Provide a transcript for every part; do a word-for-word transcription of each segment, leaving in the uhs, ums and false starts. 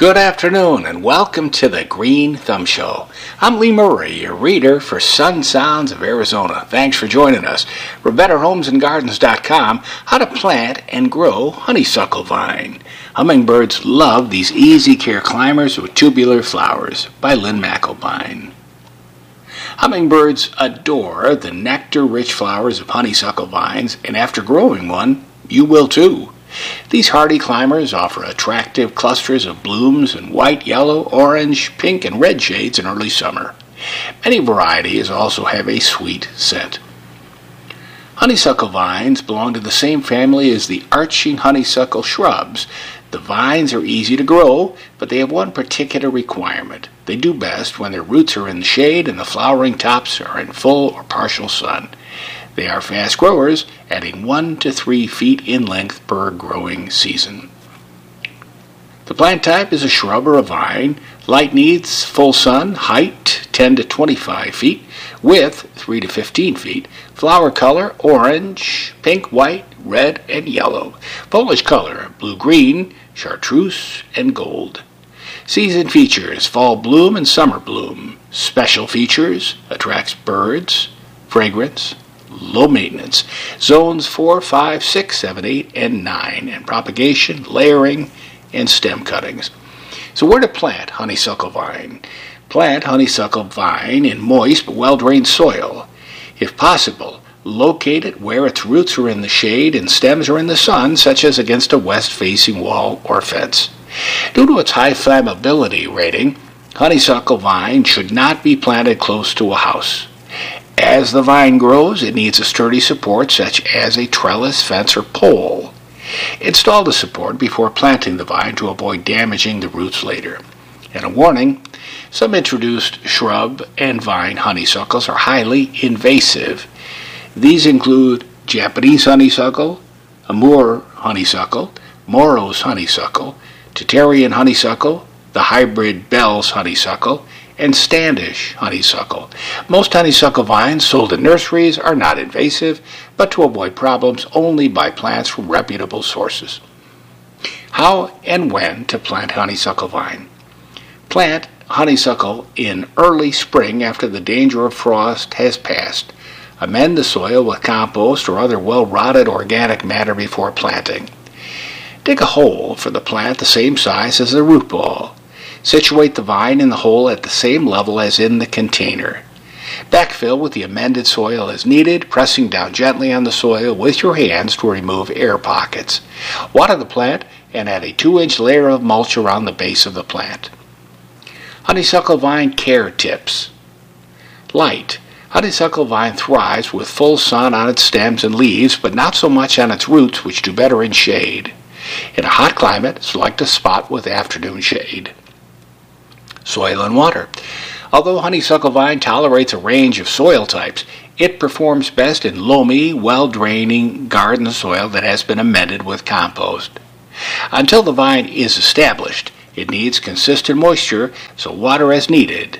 Good afternoon and welcome to the Green Thumb Show. I'm Lee Murray, your reader for Sun Sounds of Arizona. Thanks for joining us. For better homes and gardens dot com, how to plant and grow honeysuckle vine. Hummingbirds love these easy care climbers with tubular flowers by Lynn McElvine. Hummingbirds adore the nectar-rich flowers of honeysuckle vines, and after growing one, you will too. These hardy climbers offer attractive clusters of blooms in white, yellow, orange, pink, and red shades in early summer. Many varieties also have a sweet scent. Honeysuckle vines belong to the same family as the arching honeysuckle shrubs. The vines are easy to grow, but they have one particular requirement. They do best when their roots are in the shade and the flowering tops are in full or partial sun. They are fast growers, adding one to three feet in length per growing season. The plant type is a shrub or a vine. Light needs full sun, height ten to twenty-five feet, width three to fifteen feet, flower color orange, pink, white, red, and yellow, foliage color blue-green, chartreuse, and gold. Season features fall bloom and summer bloom. Special features attracts birds, fragrance, low maintenance, zones four, five, six, seven, eight, and nine, and propagation, layering, and stem cuttings. So where to plant honeysuckle vine? Plant honeysuckle vine in moist but well-drained soil. If possible, locate it where its roots are in the shade and stems are in the sun, such as against a west-facing wall or fence. Due to its high flammability rating, honeysuckle vine should not be planted close to a house. As the vine grows, it needs a sturdy support such as a trellis, fence, or pole. Install the support before planting the vine to avoid damaging the roots later. And a warning, some introduced shrub and vine honeysuckles are highly invasive. These include Japanese honeysuckle, Amur honeysuckle, Moro's honeysuckle, Tatarian honeysuckle, the hybrid Bell's honeysuckle, and Standish honeysuckle. Most honeysuckle vines sold in nurseries are not invasive, but to avoid problems only buy plants from reputable sources. How and when to plant honeysuckle vine? Plant honeysuckle in early spring after the danger of frost has passed. Amend the soil with compost or other well-rotted organic matter before planting. Dig a hole for the plant the same size as the root ball. Situate the vine in the hole at the same level as in the container. Backfill with the amended soil as needed, pressing down gently on the soil with your hands to remove air pockets. Water the plant and add a two-inch layer of mulch around the base of the plant. Honeysuckle vine care tips. Light. Honeysuckle vine thrives with full sun on its stems and leaves, but not so much on its roots, which do better in shade. In a hot climate, select a spot with afternoon shade. Soil and water. Although honeysuckle vine tolerates a range of soil types, it performs best in loamy, well-draining garden soil that has been amended with compost. Until the vine is established, it needs consistent moisture, so water as needed.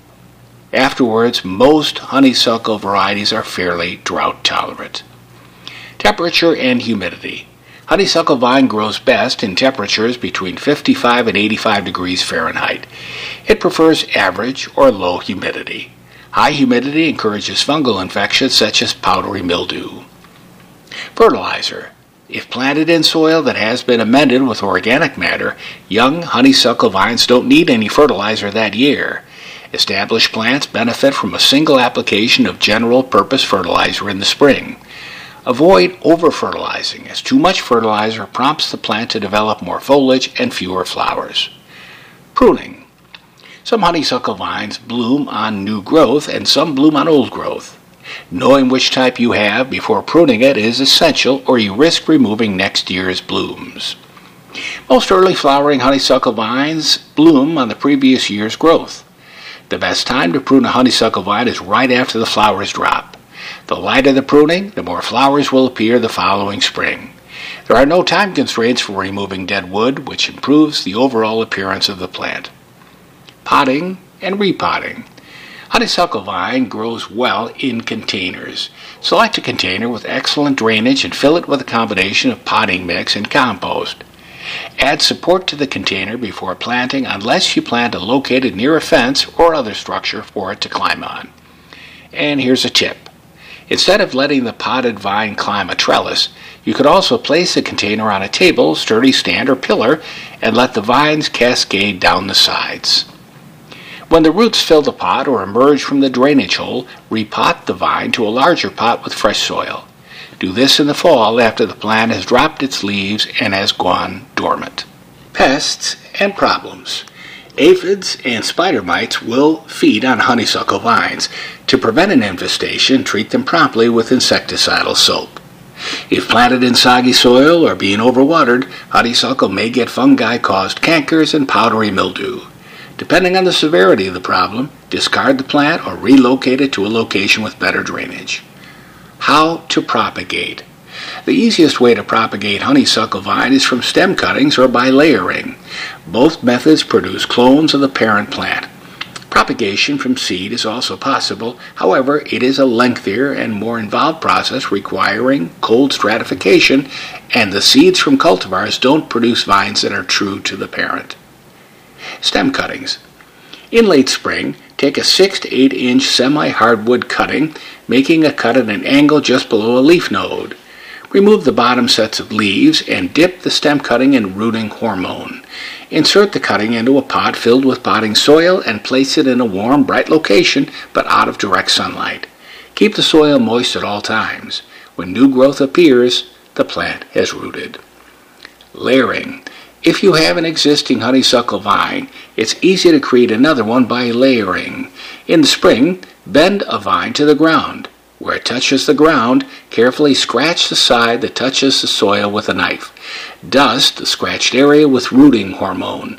Afterwards, most honeysuckle varieties are fairly drought tolerant. Temperature and humidity. Honeysuckle vine grows best in temperatures between fifty-five and eighty-five degrees Fahrenheit. It prefers average or low humidity. High humidity encourages fungal infections such as powdery mildew. Fertilizer. If planted in soil that has been amended with organic matter, young honeysuckle vines don't need any fertilizer that year. Established plants benefit from a single application of general-purpose fertilizer in the spring. Avoid over-fertilizing, as too much fertilizer prompts the plant to develop more foliage and fewer flowers. Pruning. Some honeysuckle vines bloom on new growth and some bloom on old growth. Knowing which type you have before pruning it is essential, or you risk removing next year's blooms. Most early flowering honeysuckle vines bloom on the previous year's growth. The best time to prune a honeysuckle vine is right after the flowers drop. The lighter the pruning, the more flowers will appear the following spring. There are no time constraints for removing dead wood, which improves the overall appearance of the plant. Potting and repotting. Honeysuckle vine grows well in containers. Select a container with excellent drainage and fill it with a combination of potting mix and compost. Add support to the container before planting unless you plan to locate it near a fence or other structure for it to climb on. And here's a tip. Instead of letting the potted vine climb a trellis, you could also place the container on a table, sturdy stand, or pillar and let the vines cascade down the sides. When the roots fill the pot or emerge from the drainage hole, repot the vine to a larger pot with fresh soil. Do this in the fall after the plant has dropped its leaves and has gone dormant. Pests and problems. Aphids and spider mites will feed on honeysuckle vines. To prevent an infestation, treat them promptly with insecticidal soap. If planted in soggy soil or being overwatered, honeysuckle may get fungi-caused cankers and powdery mildew. Depending on the severity of the problem, discard the plant or relocate it to a location with better drainage. How to propagate. The easiest way to propagate honeysuckle vine is from stem cuttings or by layering. Both methods produce clones of the parent plant. Propagation from seed is also possible, however, it is a lengthier and more involved process requiring cold stratification, and the seeds from cultivars don't produce vines that are true to the parent. Stem cuttings. In late spring, take a six to eight inch semi-hardwood cutting, making a cut at an angle just below a leaf node. Remove the bottom sets of leaves and dip the stem cutting in rooting hormone. Insert the cutting into a pot filled with potting soil and place it in a warm, bright location but out of direct sunlight. Keep the soil moist at all times. When new growth appears, the plant has rooted. Layering. If you have an existing honeysuckle vine, it's easy to create another one by layering. In the spring, bend a vine to the ground. Where it touches the ground, carefully scratch the side that touches the soil with a knife. Dust the scratched area with rooting hormone.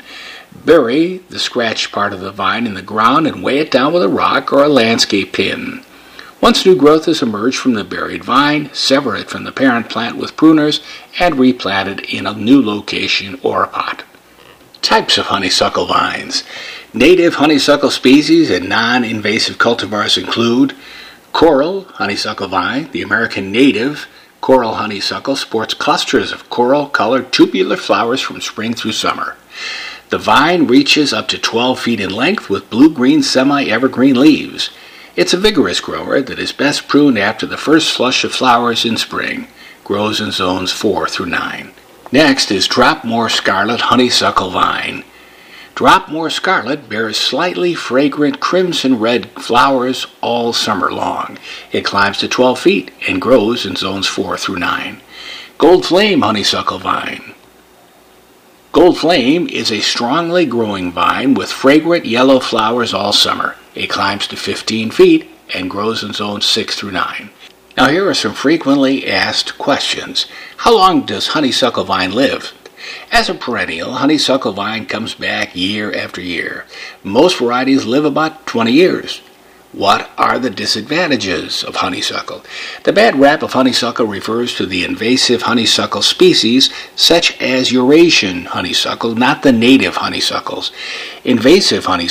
Bury the scratched part of the vine in the ground and weigh it down with a rock or a landscape pin. Once new growth has emerged from the buried vine, sever it from the parent plant with pruners and replant it in a new location or a pot. Types of honeysuckle vines. Native honeysuckle species and non-invasive cultivars include coral honeysuckle vine. The American native coral honeysuckle sports clusters of coral-colored tubular flowers from spring through summer. The vine reaches up to twelve feet in length with blue-green semi-evergreen leaves. It's a vigorous grower that is best pruned after the first flush of flowers in spring. Grows in zones four through nine. Next is Dropmore Scarlet honeysuckle vine. Dropmore Scarlet bears slightly fragrant crimson-red flowers all summer long. It climbs to twelve feet and grows in zones four through nine. Gold Flame honeysuckle vine. Gold Flame is a strongly growing vine with fragrant yellow flowers all summer. It climbs to fifteen feet and grows in zones six through nine. Now here are some frequently asked questions. How long does honeysuckle vine live? As a perennial, honeysuckle vine comes back year after year. Most varieties live about twenty years. What are the disadvantages of honeysuckle? The bad rap of honeysuckle refers to the invasive honeysuckle species such as Eurasian honeysuckle, not the native honeysuckles. Invasive honeysuckle